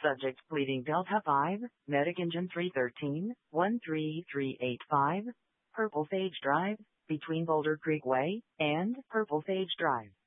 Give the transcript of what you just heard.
Subject pleading Delta 5, Medic Engine 313, 13385, Purple Sage Drive, between Boulder Creek Way and Purple Sage Drive.